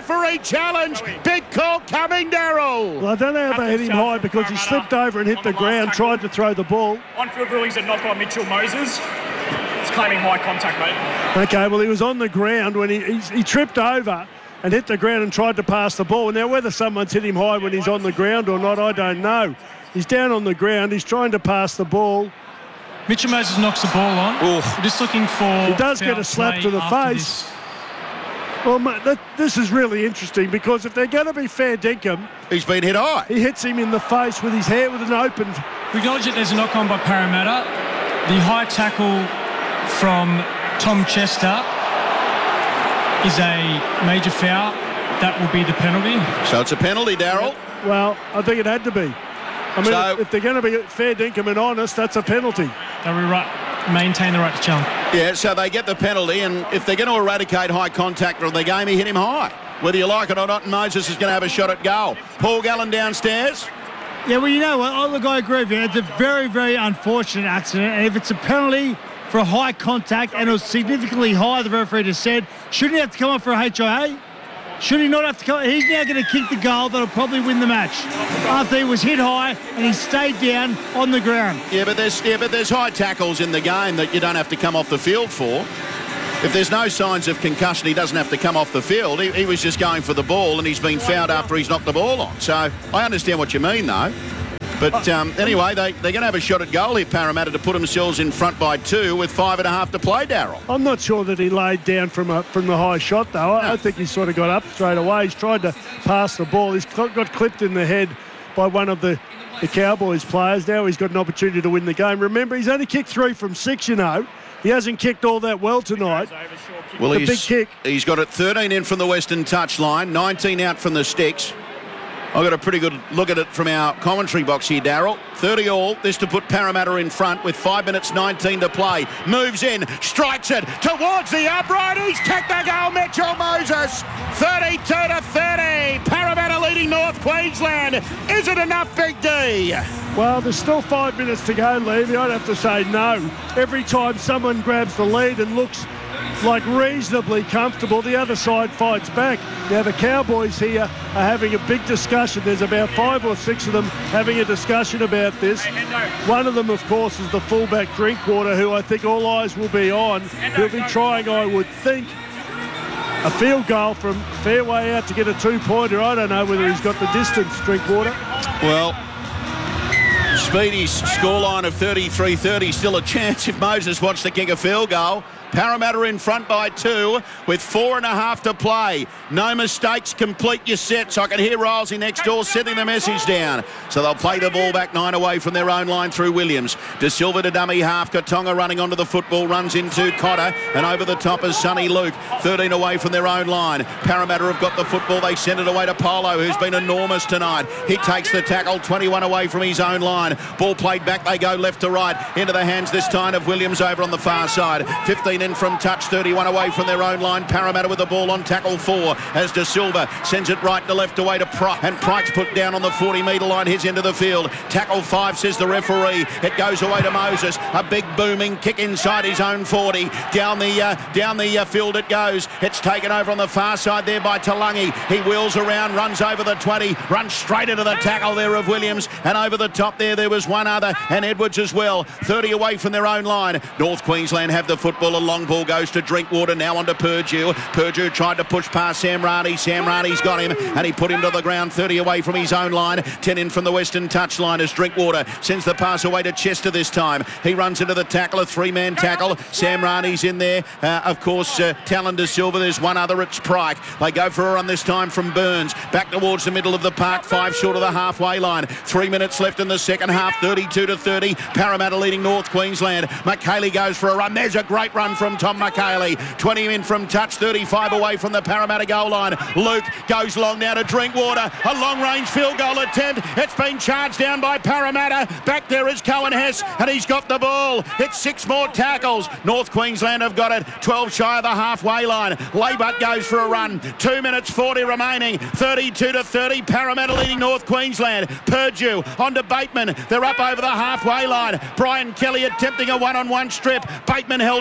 referee challenge. Big call coming, Daryl. Well, I don't know how they hit him high because he slipped over and hit the ground, tried to throw the ball. On-field rulings a knock on Mitchell Moses. It's claiming high contact, mate. Okay, well, he was on the ground when he tripped over and hit the ground and tried to pass the ball. Now, whether someone's hit him high when he's on the ground or not, I don't know. He's down on the ground. He's trying to pass the ball. Mitchell Moses knocks the ball on. We're just looking for... He does get a slap to the face. Well, this is really interesting because if they're going to be fair dinkum... He's been hit high. He hits him in the face with his hair with an open... We acknowledge that there's a knock-on by Parramatta. The high tackle from Tom Chester is a major foul. That will be the penalty. So it's a penalty, Daryl. Well, I think it had to be. I mean, if they're going to be fair dinkum and honest, that's a penalty. They'll maintain the right to challenge. Yeah, so they get the penalty, and if they're going to eradicate high contact from the game, he hit him high. Whether you like it or not, Moses is going to have a shot at goal. Paul Gallen downstairs. Yeah, well, you know what? Look, I agree with you. It's a very, very unfortunate accident, and if it's a penalty for a high contact and it was significantly higher, the referee just said, shouldn't he have to come up for a HIA? Should he not have to come? He's now going to kick the goal that'll probably win the match after he was hit high and he stayed down on the ground. Yeah, but there's high tackles in the game that you don't have to come off the field for. If there's no signs of concussion, he doesn't have to come off the field. He was just going for the ball and he's been fouled after he's knocked the ball on. So I understand what you mean, though. But anyway, they're going to have a shot at goal here, Parramatta, to put themselves in front by 2 with 5.5 to play, Daryl. I'm not sure that he laid down from the high shot, though. I think he sort of got up straight away. He's tried to pass the ball. He's got clipped in the head by one of the Cowboys players. Now he's got an opportunity to win the game. Remember, he's only kicked 3 from 6, you know. He hasn't kicked all that well tonight. Well, big kick. He's got it 13 in from the Western touchline, 19 out from the sticks. I've got a pretty good look at it from our commentary box here, Daryl. 30 all. This to put Parramatta in front with 5 minutes 19 to play. Moves in, strikes it towards the upright. He's kicked the goal, Mitchell Moses. 32 to 30. Parramatta leading North Queensland. Is it enough, Big D? Well, there's still 5 minutes to go, Levy. I'd have to say no. Every time someone grabs the lead and looks like reasonably comfortable, the other side fights back. Now the Cowboys here are having a big discussion. There's about 5 or 6 of them having a discussion about this. One of them, of course, is the fullback Drinkwater, who I think all eyes will be on. He'll be trying, I would think, a field goal from fairway out to get a 2-pointer. I don't know whether he's got the distance, Drinkwater. Well, Speedy's scoreline of 33-30, still a chance if Moses wants to kick a field goal. Parramatta in front by 2 with 4.5 to play. No mistakes, complete your sets. I can hear Rylesy next door setting the message down. So they'll play the ball back 9 away from their own line through Williams. De Silva to dummy half. Katonga running onto the football, runs into Cotter, and over the top is Sonny Luke. 13 away from their own line. Parramatta have got the football. They send it away to Polo, who's been enormous tonight. He takes the tackle, 21 away from his own line. Ball played back. They go left to right into the hands this time of Williams over on the far side. 15 in from touch, 31 away from their own line. Parramatta with the ball on tackle 4 as De Silva sends it right to left away to Pryke, and Pryke's put down on the 40-metre line, his end of the field. Tackle 5, says the referee. It goes away to Moses. A big booming kick inside his own 40. Down the field it goes. It's taken over on the far side there by Talangi. He wheels around, runs over the 20, runs straight into the tackle there of Williams, and over the top there was one other, and Edwards as well. 30 away from their own line. North Queensland have the football. A long ball goes to Drinkwater, now on to Purdue. Purdue tried to push past Sam Rani. Sam Rani's got him, and he put him to the ground. 30 away from his own line. 10 in from the Western touchline as Drinkwater sends the pass away to Chester this time. He runs into the tackle, a 3-man tackle. Sam Rani's in there. Of course, Talon De Silva. There's one other, it's Pryke. They go for a run this time from Burns. Back towards the middle of the park, 5 short of the halfway line. 3 minutes left in the second half, 32 to 30. Parramatta leading North Queensland. McKaylee goes for a run. There's a great run from Tom McKaylee. 20 in from touch, 35 away from the Parramatta goal line. Luke goes long now to Drinkwater. A long-range field goal attempt. It's been charged down by Parramatta. Back there is Cohen Hess, and he's got the ball. It's 6 more tackles. North Queensland have got it. 12 shy of the halfway line. Laybutt goes for a run. 2 minutes 40 remaining. 32 to 30. Parramatta leading North Queensland. Purdue onto Bateman. They're up over the halfway line. Brian Kelly attempting a one-on-one strip. Bateman held onto it.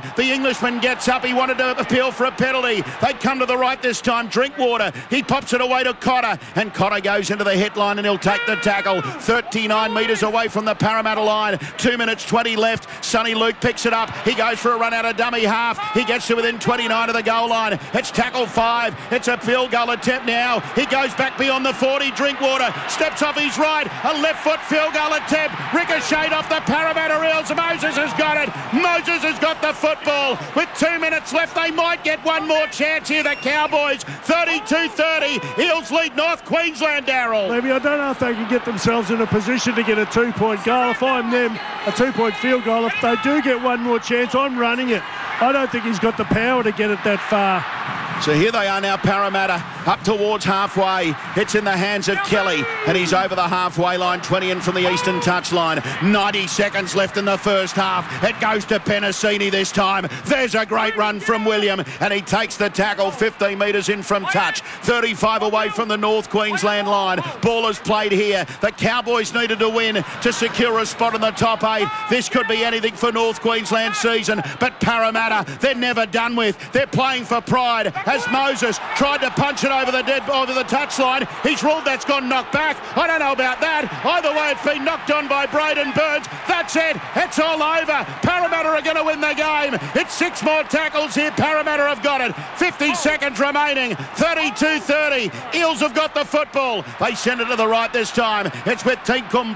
The Englishman gets up. He wanted to appeal for a penalty. They come to the right this time. Drinkwater. He pops it away to Cotter, and Cotter goes into the headline and he'll take the tackle. 39 metres away from the Parramatta line. 2 minutes 20 left. Sonny Luke picks it up. He goes for a run out of dummy half. He gets to within 29 of the goal line. It's tackle 5. It's a field goal attempt now. He goes back beyond the 40. Drinkwater steps off his right. A left foot field goal attempt. Ricocheted off the Parramatta Eels. Moses has got it. Moses has got the football. With 2 minutes left, they might get one more chance here. The Cowboys, 32-30. Eels lead North Queensland, Darryl. Maybe I don't know if they can get themselves in a position to get a 2-point goal. If I'm them, a 2-point field goal. If they do get one more chance, I'm running it. I don't think he's got the power to get it that far. So here they are now, Parramatta, up towards halfway. It's in the hands of Kelly, and he's over the halfway line, 20 in from the eastern touchline. 90 seconds left in the first half. It goes to Penasini this time. There's a great run from William, and he takes the tackle 15 metres in from touch. 35 away from the North Queensland line. Ball is played here. The Cowboys needed to win to secure a spot in the top 8. This could be anything for North Queensland season, but Parramatta, they're never done with. They're playing for pride. As Moses tried to punch it over the touchline, he's ruled that's gone knocked back. I don't know about that. Either way, it's been knocked on by Braden Burns. That's it. It's all over. Parramatta are going to win the game. It's 6 more tackles here. Parramatta have got it. 50 seconds remaining. 32-30. Eels have got the football. They send it to the right this time. It's with Tinkum